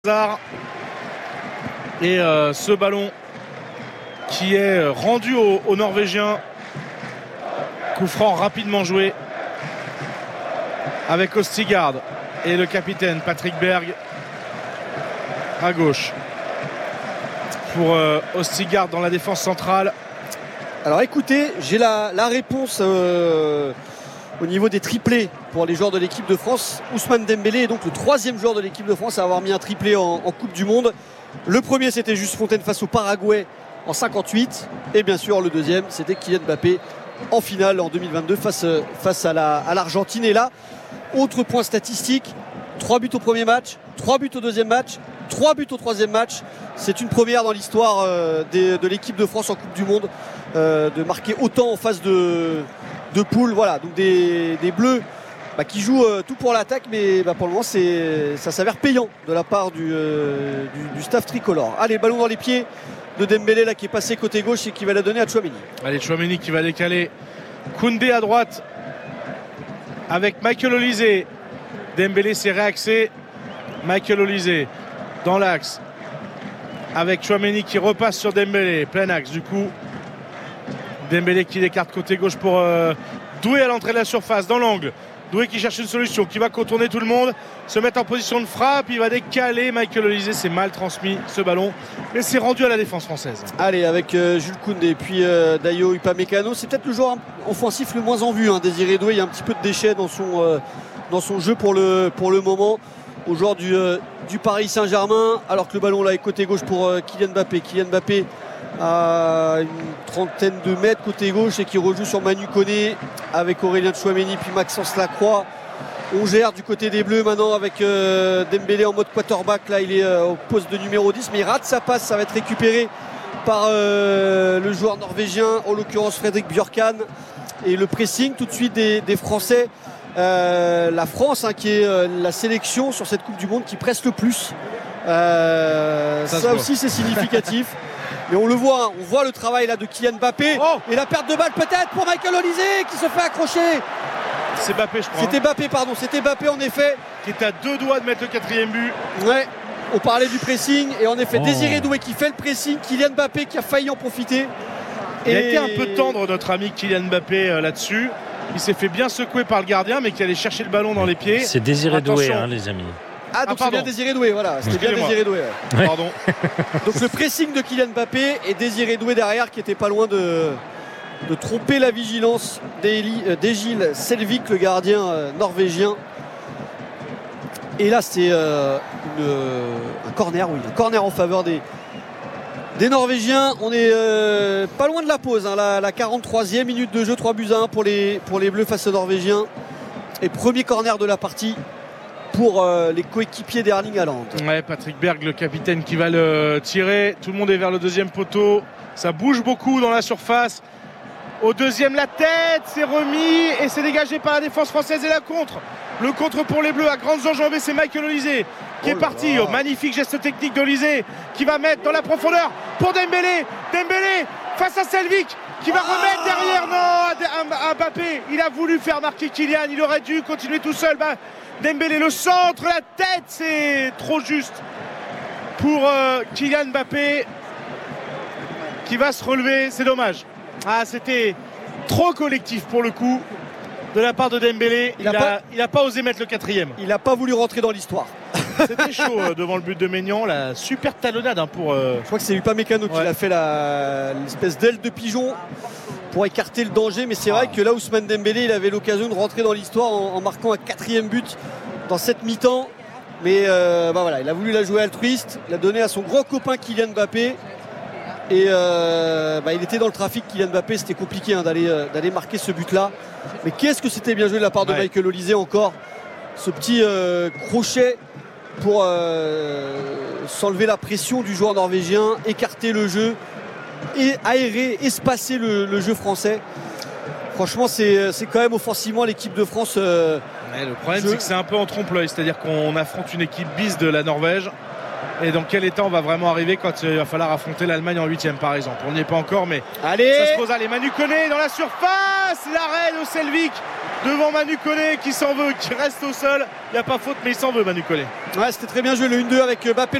Et ce ballon qui est rendu aux Norvégiens. Coup franc rapidement joué avec Østigard et le capitaine Patrick Berg à gauche pour Østigard dans la défense centrale. Alors écoutez, j'ai la réponse au niveau des triplés pour les joueurs de l'équipe de France. Ousmane Dembélé est donc le troisième joueur de l'équipe de France à avoir mis un triplé en Coupe du Monde. Le premier, c'était Juste Fontaine face au Paraguay en 58. Et bien sûr, le deuxième, c'était Kylian Mbappé en finale en 2022 face à l'Argentine. Et là, autre point statistique, 3 buts au premier match, 3 buts au deuxième match, 3 buts au troisième match. C'est une première dans l'histoire de l'équipe de France en Coupe du Monde, de marquer autant en phase de poule. Voilà, donc des Bleus qui jouent tout pour l'attaque, mais pour le moment ça s'avère payant de la part du staff tricolore. Allez, ballon dans les pieds de Dembélé là, qui est passé côté gauche et qui va la donner à Tchouaméni. Allez, Tchouaméni qui va décaler. Koundé à droite avec Michael Olise. Dembélé s'est réaxé. Michael Olise dans l'axe avec Tchouaméni qui repasse sur Dembélé, plein axe du coup. Dembélé qui écarte côté gauche pour Doué à l'entrée de la surface, dans l'angle. Doué qui cherche une solution, qui va contourner tout le monde, se mettre en position de frappe, il va décaler. Michael Olise, c'est mal transmis ce ballon, mais c'est rendu à la défense française. Allez, avec Jules Koundé et puis Dayo Upamecano, c'est peut-être le joueur offensif le moins en vue, Désiré Doué. Il y a un petit peu de déchets dans son jeu pour le moment, au joueur du Paris Saint-Germain, alors que le ballon là est côté gauche pour Kylian Mbappé. Kylian Mbappé à une trentaine de mètres côté gauche et qui rejoue sur Manu Koné avec Aurélien Tchouaméni puis Maxence Lacroix. On gère du côté des Bleus maintenant avec Dembélé en mode quarterback. Là il est au poste de numéro 10, mais il rate sa passe. Ça va être récupéré par le joueur norvégien, en l'occurrence Fredrik Bjørkan. Et le pressing tout de suite des Français. La France qui est la sélection sur cette Coupe du Monde qui presse le plus. Ça aussi c'est significatif. Mais on le voit, on voit le travail là de Kylian Mbappé. Et la perte de balle peut-être pour Michael Olise qui se fait accrocher. C'est Mbappé, je crois. C'était Mbappé, pardon, c'était Mbappé en effet. Qui est à deux doigts de mettre le quatrième but. Ouais, on parlait du pressing et en effet Désiré Doué qui fait le pressing, Kylian Mbappé qui a failli en profiter. Il a été un peu tendre notre ami Kylian Mbappé là-dessus. Il s'est fait bien secouer par le gardien, mais qui allait chercher le ballon dans les pieds. C'est Désiré Doué, les amis. Ah, donc c'est bien Désiré Doué, voilà. C'était bien Désiré Doué. Ouais. Pardon. Donc le pressing de Kylian Mbappé et Désiré Doué derrière qui était pas loin de tromper la vigilance d'Egil Selvik, le gardien norvégien. Et là c'est un corner, un corner en faveur des Norvégiens. On est pas loin de la pause, la 43e minute de jeu, 3-1 pour les Bleus face aux Norvégiens. Et premier corner de la partie pour les coéquipiers d'Erling Haaland. Ouais, Patrick Berg, le capitaine, qui va le tirer. Tout le monde est vers le deuxième poteau. Ça bouge beaucoup dans la surface. Au deuxième, la tête, c'est remis et c'est dégagé par la défense française. Et la contre. Le contre pour les Bleus à grandes enjambées, c'est Michael Olise qui est parti. Magnifique geste technique d'Olise qui va mettre dans la profondeur pour Dembélé. Dembélé face à Selvik qui va remettre derrière. Non, à Mbappé. Il a voulu faire marquer Kylian. Il aurait dû continuer tout seul. Dembélé, le centre, la tête, c'est trop juste pour Kylian Mbappé qui va se relever. C'est dommage. C'était trop collectif pour le coup de la part de Dembélé. Il a pas osé mettre le quatrième. Il n'a pas voulu rentrer dans l'histoire. C'était chaud devant le but de Maignan. La super talonnade pour. Je crois que c'est Upamecano qui a fait l'espèce d'aile de pigeon pour écarter le danger, mais c'est vrai que là Ousmane Dembélé il avait l'occasion de rentrer dans l'histoire en marquant un quatrième but dans cette mi-temps, mais voilà, il a voulu la jouer altruiste, l'a donné à son grand copain Kylian Mbappé et il était dans le trafic. Kylian Mbappé, c'était compliqué d'aller marquer ce but là, mais qu'est-ce que c'était bien joué de la part de Michael Olise, encore ce petit crochet pour s'enlever la pression du joueur norvégien, écarter le jeu et aérer, espacer le jeu français. Franchement c'est quand même offensivement l'équipe de France. Le problème c'est que c'est un peu en trompe-l'œil, c'est-à-dire qu'on affronte une équipe bis de la Norvège. Et dans quel état on va vraiment arriver quand il va falloir affronter l'Allemagne en 8e par exemple. On n'y est pas encore, mais allez, ça se pose. Allez, Manu Koné dans la surface, l'arrêt de Selvik devant Manu Collet qui s'en veut, qui reste au sol. Il n'y a pas faute, mais il s'en veut, Manu Collet. Ouais, c'était très bien joué le 1-2 avec Mbappé.